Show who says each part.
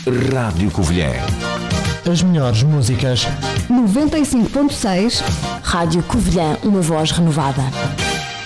Speaker 1: Rádio Covilhã.
Speaker 2: As melhores músicas.
Speaker 3: 95.6
Speaker 4: Rádio Covilhã, uma voz renovada.